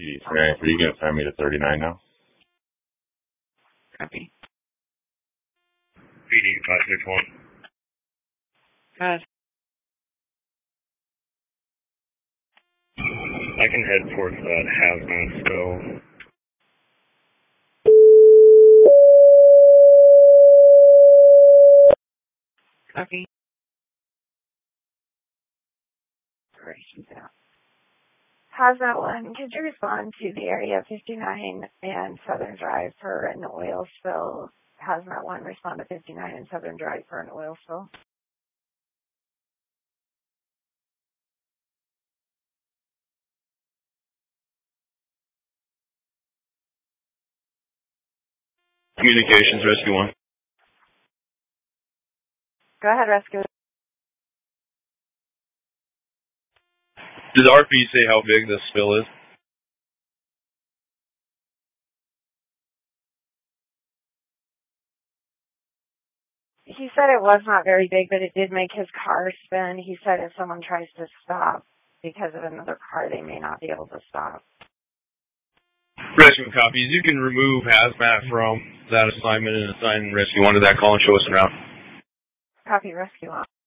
PD 393, you can assign me to 39 now. Copy. PD 561. Good. I can head towards that hazmat still. Copy. Operations out. Hazmat 1, could you respond to the area 59 and Southern Drive for an oil spill? Hazmat 1, respond to 59 and Southern Drive for an oil spill. Communications, Rescue 1. Go ahead, Rescue. Does RP say how big this spill is? He said it was not very big, but it did make his car spin. He said if someone tries to stop because of another car, they may not be able to stop. Rescue copies. You can remove hazmat from that assignment and assign Rescue 1 to that call and show us around. Copy, Rescue 1.